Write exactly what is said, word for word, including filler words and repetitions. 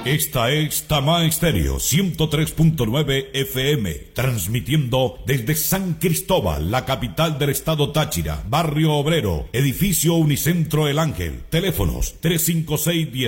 Esta es Tama Estéreo ciento tres punto nueve F M, transmitiendo desde San Cristóbal, la capital del estado Táchira, barrio Obrero, edificio Unicentro El Ángel. Teléfonos tres cinco seis,